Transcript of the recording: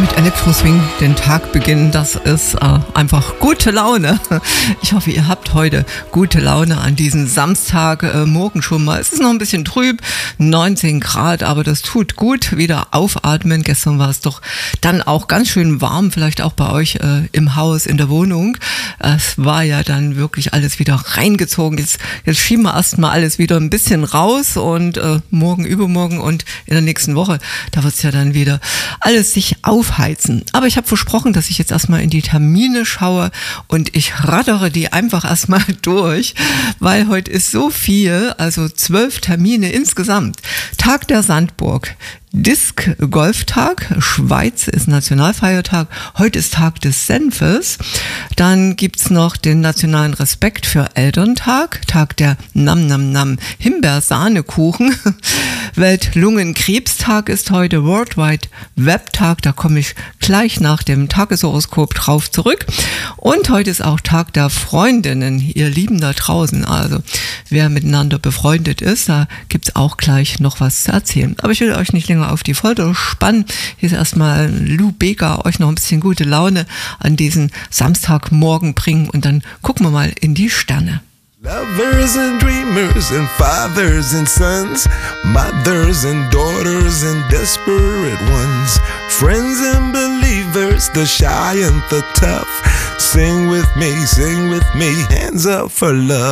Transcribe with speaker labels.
Speaker 1: mit Elektroswing den Tag beginnen, das ist einfach gute Laune. Ich hoffe, ihr habt heute gute Laune an diesem Samstagmorgen schon mal. Es ist noch ein bisschen trüb, 19 Grad, aber das tut gut. Wieder aufatmen. Gestern war es doch dann auch ganz schön warm, vielleicht auch bei euch im Haus, in der Wohnung. Es war ja dann wirklich alles wieder reingezogen. Jetzt schieben wir erstmal alles wieder ein bisschen raus und morgen, übermorgen und in der nächsten Woche, da wird es ja dann wieder alles sich aufheizen. Aber ich habe versprochen, dass ich jetzt erstmal in die Termine schaue und ich raddere die einfach erstmal durch, weil heute ist so viel, also 12 Termine insgesamt. Tag der Sandburg, Disc-Golftag, Schweiz ist Nationalfeiertag, heute ist Tag des Senfes, dann gibt's noch den nationalen Respekt für Elterntag, Tag der Nam-Nam-Nam Himbeersahnekuchen, Weltlungenkrebstag ist heute, Worldwide Web-Tag, da komme ich gleich nach dem Tageshoroskop drauf zurück, und heute ist auch Tag der Freundinnen, ihr Lieben da draußen, also wer miteinander befreundet ist, da gibt's auch gleich noch was zu erzählen, aber ich will euch nicht länger auf die Folter spannen. Hier ist erstmal Lou Bega, euch noch ein bisschen gute Laune an diesen Samstagmorgen bringen und dann gucken wir mal in die Sterne.
Speaker 2: Lovers and dreamers and fathers and sons, mothers and daughters and desperate ones, friends and believers, the shy and the tough. Sing with me, hands up for love.